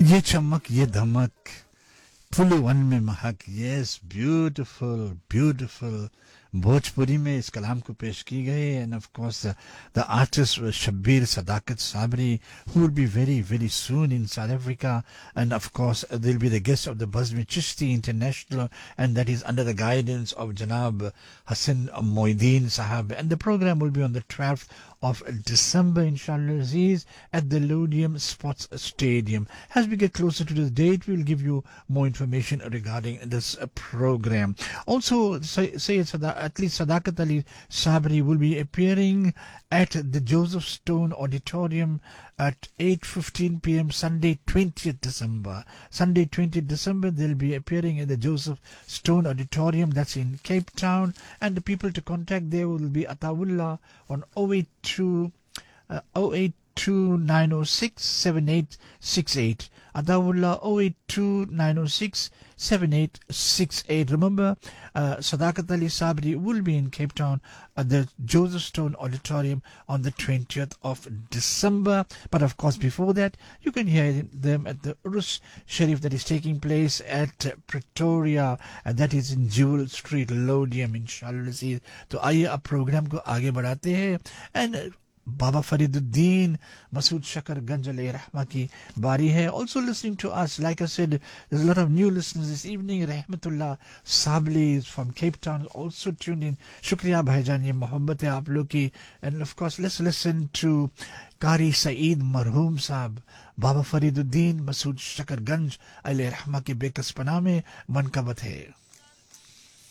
ये चमक ये धमक फुल वन में महक. Yes, beautiful beautiful. भोजपुरी में इस कलाम को पेश की गई. End of course the artist Shabbir Sadaqat Sabri, who will be very very soon in South Africa. And of course they'll be the guest of the Bazmi Chishti International, and that is under the guidance of Janab Hassan Moideen Sahab. And the program will be on the 12th of December, inshallah Aziz, at the Lodium Sports Stadium. As we get closer to the date, we'll give you more information regarding this program. Also, at least Sadakat Ali Sabri will be appearing at the Joseph Stone Auditorium at 8:15 p.m. Sunday 20th December. Sunday 20th December, they'll be appearing at the Joseph Stone Auditorium, that's in Cape Town. And the people to contact there will be Atawullah on 082 906 7868. Atawullah 082 906 7868. Remember, Sadakat Ali Sabri will be in Cape Town at the Joseph Stone Auditorium on the 20th of December. But of course, before that, you can hear them at the Urus Sharif that is taking place at Pretoria, and that is in Jewel Street, Lodium, inshallah. तो आइए अब programme को आगे बढ़ाते हैं. And Baba Fariduddin Masood Shakar Ganj alayhi rahma ki bari hai. Also listening to us, like I said, there's a lot of new listeners this evening. Rahmatullah Sabli from Cape Town also tuned in. Shukriya bhaijan, ye mohabbat hai aap log ki. And of course, let's listen to Qari Saeed Marhoom Sahab, Baba Fariduddin Masood Shakar Ganj alayhi rahma ki bekas panah mein mankabat hai.